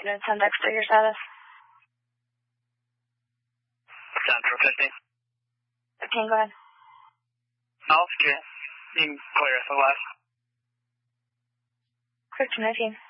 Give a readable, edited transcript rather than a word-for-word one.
Unit 10 Dexter, your status? 10 for 15. 15, go ahead. No, okay. You can clear us the last. Clear to 19.